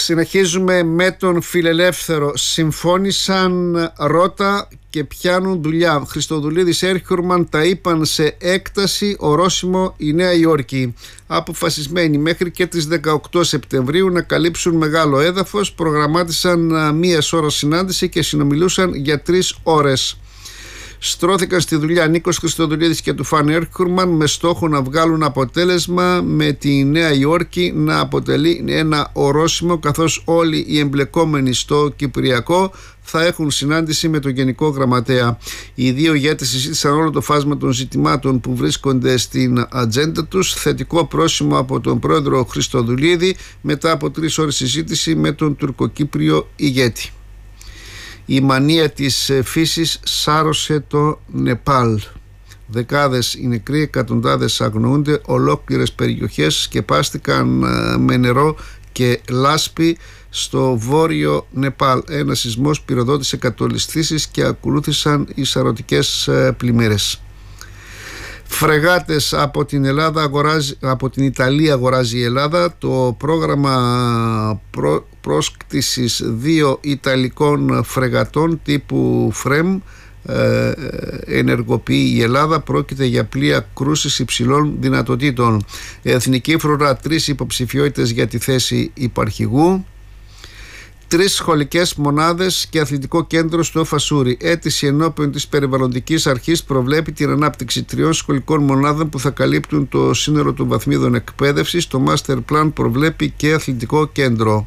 Συνεχίζουμε με τον φιλελεύθερο. Συμφώνησαν Ρότα και πιάνουν δουλειά. Χριστοδουλίδης, Έρχουρμαν τα είπαν σε έκταση, ορόσημο η Νέα Υόρκη. Αποφασισμένοι μέχρι και τις 18 Σεπτεμβρίου να καλύψουν μεγάλο έδαφος, προγραμμάτισαν μίας ώρας συνάντηση και συνομιλούσαν για 3 ώρες. Στρώθηκαν στη δουλειά Νίκος Χριστοδουλίδης και του Φαν Έρχουρμαν με στόχο να βγάλουν αποτέλεσμα, με τη Νέα Υόρκη να αποτελεί ένα ορόσημο, καθώς όλοι οι εμπλεκόμενοι στο Κυπριακό θα έχουν συνάντηση με τον Γενικό Γραμματέα. Οι δύο ηγέτες συζήτησαν όλο το φάσμα των ζητημάτων που βρίσκονται στην ατζέντα τους. Θετικό πρόσημο από τον πρόεδρο Χριστοδουλίδη μετά από 3 ώρες συζήτηση με τον τουρκοκύπριο ηγέτη. Η μανία της φύσης σάρωσε το Νεπάλ. Δεκάδες οι νεκροί, εκατοντάδες αγνοούνται, ολόκληρες περιοχές σκεπάστηκαν με νερό και λάσπη στο βόρειο Νεπάλ. Ένας σεισμός πυροδότησε κατολιστήσεις και ακολούθησαν οι σαρωτικές πλημμύρες. Φρεγάτες από την από την Ιταλία αγοράζει η Ελλάδα. Το πρόγραμμα πρόσκτησης 2 Ιταλικών φρεγατών τύπου ΦΡΕΜ ενεργοποιεί η Ελλάδα. Πρόκειται για πλοία κρούσης υψηλών δυνατοτήτων. Εθνική φρουρά 3 υποψηφιότητες για τη θέση υπαρχηγού. 3 σχολικές μονάδες και αθλητικό κέντρο στο Φασούρι. Αίτηση ενώπιον της περιβαλλοντικής αρχής προβλέπει την ανάπτυξη 3 σχολικών μονάδων που θα καλύπτουν το σύνολο των βαθμίδων εκπαίδευσης. Το Master Plan προβλέπει και αθλητικό κέντρο.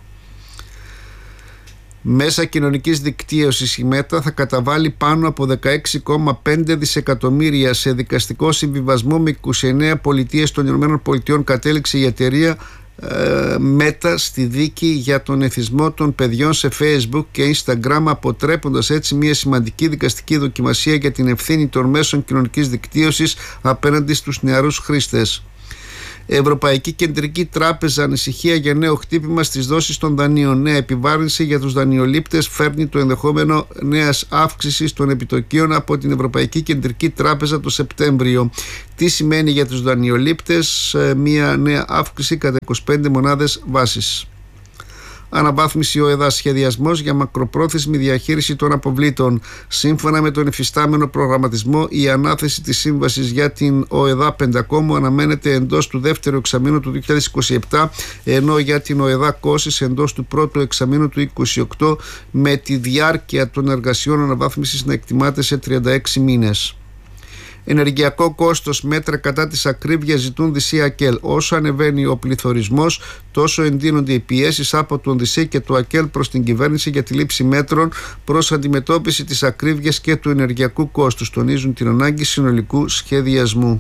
Μέσα κοινωνικής δικτύωσης η ΜΕΤΑ θα καταβάλει πάνω από 16,5 δισεκατομμύρια σε δικαστικό συμβιβασμό με 29 πολιτείες των ΗΠΑ, κατέληξε η εταιρεία ΜΕΤΑ στη δίκη για τον εθισμό των παιδιών σε Facebook και Instagram, αποτρέποντας έτσι μια σημαντική δικαστική δοκιμασία για την ευθύνη των μέσων κοινωνικής δικτύωσης απέναντι στους νεαρούς χρήστες. Ευρωπαϊκή Κεντρική Τράπεζα ανησυχία για νέο χτύπημα στις δόσεις των δανείων. Νέα επιβάρυνση για τους δανειολήπτες φέρνει το ενδεχόμενο νέας αύξησης των επιτοκίων από την Ευρωπαϊκή Κεντρική Τράπεζα το Σεπτέμβριο. Τι σημαίνει για τους δανειολήπτες? Μια νέα αύξηση κατά 25 μονάδες βάσης. Αναβάθμιση ΟΕΔΑ, σχεδιασμός για μακροπρόθεσμη διαχείριση των αποβλήτων. Σύμφωνα με τον υφιστάμενο προγραμματισμό, η ανάθεση της σύμβασης για την ΟΕΔΑ Πεντακόμου αναμένεται εντός του δεύτερου εξαμήνου του 2027, ενώ για την ΟΕΔΑ Κώσης εντός του πρώτου εξαμήνου του 2028, με τη διάρκεια των εργασιών αναβάθμισης να εκτιμάται σε 36 μήνες. Ενεργειακό κόστος, μέτρα κατά της ακρίβειας ζητούν ΔΣ ΑΚΕΛ. Όσο ανεβαίνει ο πληθωρισμός, τόσο εντείνονται οι πιέσεις από τον ΔΣ και το ΑΚΕΛ προς την κυβέρνηση για τη λήψη μέτρων προς αντιμετώπιση της ακρίβειας και του ενεργειακού κόστους. Τονίζουν την ανάγκη συνολικού σχεδιασμού.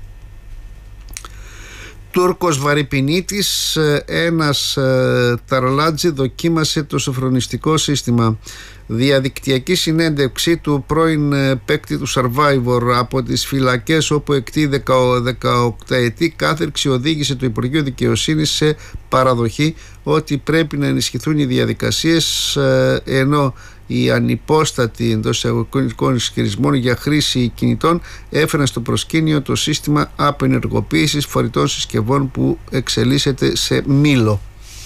Τούρκος βαρυπινίτης, ένας ταρλάτζι δοκίμασε το σοφρονιστικό σύστημα. Διαδικτυακή συνέντευξη του πρώην παίκτη του Survivor από τις φυλακές, όπου εκτεί 18ετή κάθερξη, οδήγησε το Υπουργείο Δικαιοσύνης σε παραδοχή ότι πρέπει να ενισχυθούν οι διαδικασίες, ενώ οι ανυπόστατοι εντός εισαγωγικών ισχυρισμών για χρήση κινητών έφεραν στο προσκήνιο το σύστημα απενεργοποίησης φορητών συσκευών που εξελίσσεται σε μήλο.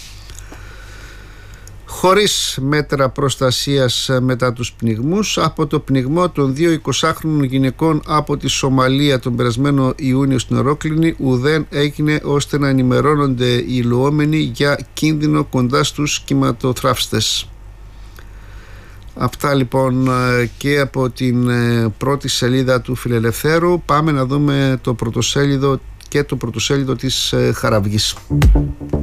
Χωρίς μέτρα προστασίας μετά τους πνιγμούς. Από το πνιγμό των 2 20χρονων γυναικών από τη Σομαλία τον περασμένο Ιούνιο στην Ορόκληνη, ουδέν έγινε ώστε να ενημερώνονται οι λουόμενοι για κίνδυνο κοντά στους κυματοθράφστες. Αυτά λοιπόν και από την πρώτη σελίδα του Φιλελευθέρου. Πάμε να δούμε το πρωτοσέλιδο και το πρωτοσέλιδο της Χαραυγής.